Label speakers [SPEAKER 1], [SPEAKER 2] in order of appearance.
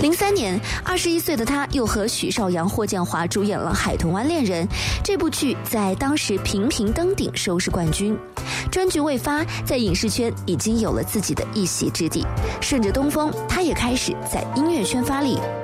[SPEAKER 1] 03年，21岁的他又和许绍洋、霍建华主演了《海豚湾恋人》，这部剧在当时频频登顶，收视冠军。专剧未发，在影视圈已经有了自己的一席之地。顺着东风，他也开始在音乐圈发力。